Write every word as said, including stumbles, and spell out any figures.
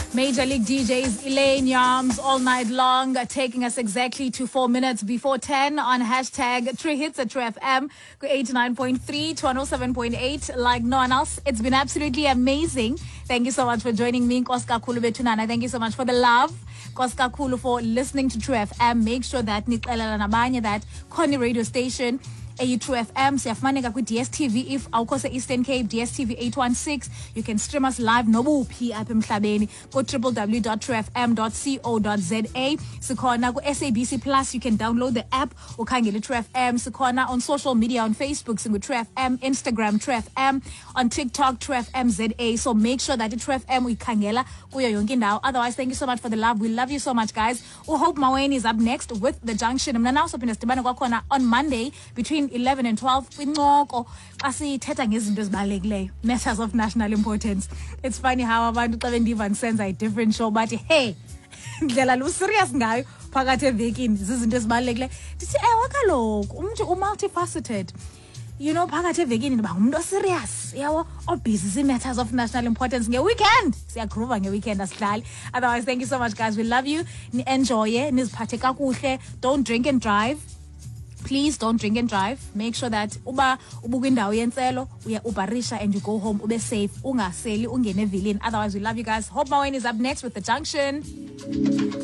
Major League D Js Elaine Yams all night long, uh, taking us exactly to four minutes before ten on hashtag True Hits at True F M, eighty-nine point three to one oh seven point eight, like no one else. It's been absolutely amazing. Thank you so much for joining me. Nkosi kakhulu bethunana. Thank you so much for the love. Nkosi kakhulu for listening to True F M. Make sure that nixelela nabanye that Connie radio station a True F M siyafumaneka ku D S T V if awukho se Eastern Cape, D S T V eight one six. You can stream us live nobuphi apha emhlabeni go w w w dot true f m dot co dot za. Sikhona ku S A B C Plus. You can download the app ukhangele True F M. Sikhona on social media, on Facebook singu True F M, Instagram True F M, on TikTok True F M Z A. So make sure that True F M uyikhangela kuyo yonke indawo. Otherwise, thank you so much for the love. We love you so much, guys. Uhope Maweni is up next with The Junction. Mna now sophinde sidibane kwakhona on Monday between eleven and twelve kwincoko xa sithetha ngezinto ezibalulekileyo, matters of national importance. It's funny how abantu xa bendiva ndisenza a different show but hey, ndlela lu serious ngayo phakathi evekini zizinto ezibalulekileyo. Ndithi ewe kaloku umuntu u-multifaceted, you know, phakathi evekini ndiba ngumuntu oserious, yawo obusy matters of national importance. Nge-weekend siyagroova, nge-weekend asidlali. Otherwise, thank you so much, guys. We love you. Ni-enjoye, niziphathe kakuhle. Don't drink and drive. Please don't drink and drive. Make sure that uba ubukwindawo yentselo uya ubarisha and you go home ube safe, ungaseli ungene evilini. Otherwise, we love you guys. Hope Maweni is up next with The Junction.